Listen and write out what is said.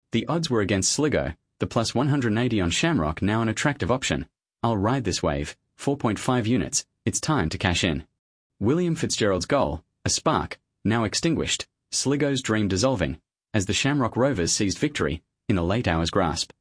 The odds were against Sligo, the plus 180 on Shamrock now an attractive option. I'll ride this wave, 4.5 units, it's time to cash in. William Fitzgerald's goal, a spark, now extinguished, Sligo's dream dissolving, as the Shamrock Rovers seized victory, in a late hours grasp.